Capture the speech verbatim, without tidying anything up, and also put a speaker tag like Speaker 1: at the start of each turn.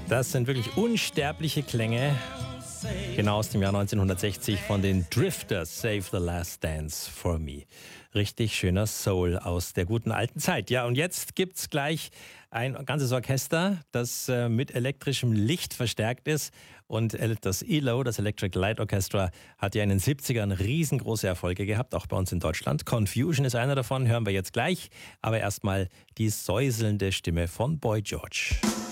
Speaker 1: Das sind wirklich unsterbliche Klänge, genau aus dem Jahr neunzehnhundertsechzig von den Drifters, Save the Last Dance for Me. Richtig schöner Soul aus der guten alten Zeit. Ja, und jetzt gibt's gleich ein ganzes Orchester, das äh, mit elektrischem Licht verstärkt ist. Und das E L O, das Electric Light Orchestra, hat ja in den siebzigern riesengroße Erfolge gehabt, auch bei uns in Deutschland. Confusion ist einer davon, hören wir jetzt gleich. Aber erstmal die säuselnde Stimme von Boy George.